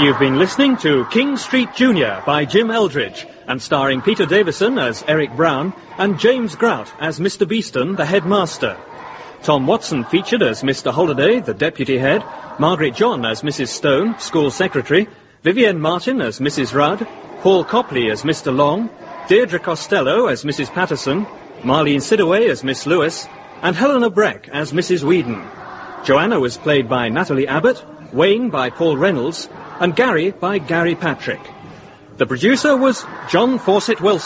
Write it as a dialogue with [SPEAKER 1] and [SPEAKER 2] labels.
[SPEAKER 1] You've been listening to King Street Jr. by Jim Eldridge, and starring Peter Davison as Eric Brown and James Grout as Mr. Beeston, the headmaster. Tom Watson featured as Mr. Holliday, the deputy head, Margaret John as Mrs. Stone, school secretary, Vivienne Martin as Mrs. Rudd, Paul Copley as Mr. Long, Deirdre Costello as Mrs. Patterson, Marlene Sidaway as Miss Lewis, and Helena Breck as Mrs. Whedon. Joanna was played by Natalie Abbott, Wayne by Paul Reynolds, and Gary by Gary Patrick. The producer was John Fawcett Wilson.